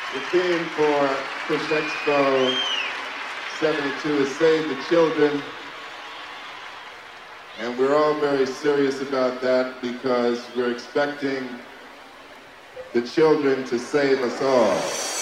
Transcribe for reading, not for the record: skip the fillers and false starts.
The theme for Push Expo 72 is Save the Children. And we're all very serious about that because we're expecting the children to save us all.